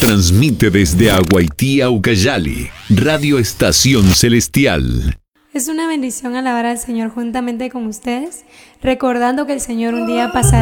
Transmite desde Aguaitía, Ucayali, Radio Estación Celestial. Es una bendición alabar al Señor juntamente con ustedes, recordando que el Señor un día pasará